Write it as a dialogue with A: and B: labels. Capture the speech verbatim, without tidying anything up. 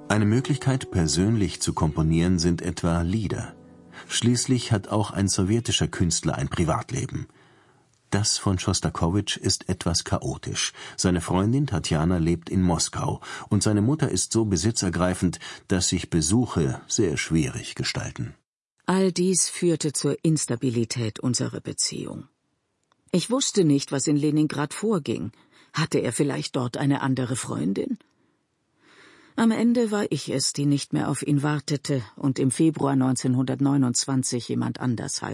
A: Eine Möglichkeit, persönlich zu komponieren, sind etwa Lieder. Schließlich hat auch ein sowjetischer Künstler ein Privatleben. Das von Schostakowitsch ist etwas chaotisch. Seine Freundin Tatjana lebt in Moskau und seine Mutter ist so besitzergreifend, dass sich Besuche sehr schwierig gestalten.
B: All dies führte zur Instabilität unserer Beziehung. Ich wusste nicht, was in Leningrad vorging. Hatte er vielleicht dort eine andere Freundin? Am Ende war ich es, die nicht mehr auf ihn wartete und im Februar neunzehnhundertneunundzwanzig jemand anders heiratete.